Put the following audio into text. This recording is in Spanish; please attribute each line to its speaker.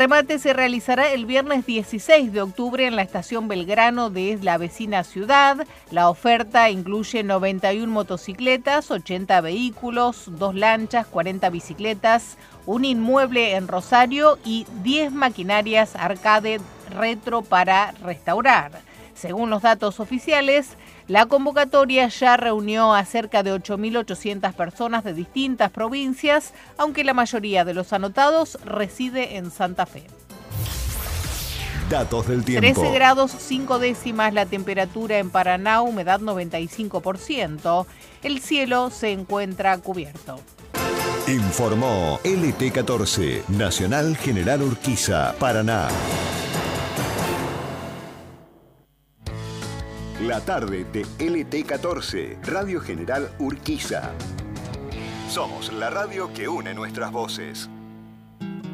Speaker 1: Remate se realizará el viernes 16 de octubre en la estación Belgrano de la vecina ciudad. La oferta incluye 91 motocicletas, 80 vehículos, 2 lanchas, 40 bicicletas, un inmueble en Rosario y 10 maquinarias arcade retro para restaurar. Según los datos oficiales, la convocatoria ya reunió a cerca de 8.800 personas de distintas provincias, aunque la mayoría de los anotados reside en Santa Fe.
Speaker 2: Datos del tiempo.
Speaker 1: 13 grados 5 décimas la temperatura en Paraná, humedad 95%. El cielo se encuentra cubierto.
Speaker 2: Informó LT14, Nacional General Urquiza, Paraná. La tarde de LT14, Radio General Urquiza. Somos la radio que une nuestras voces.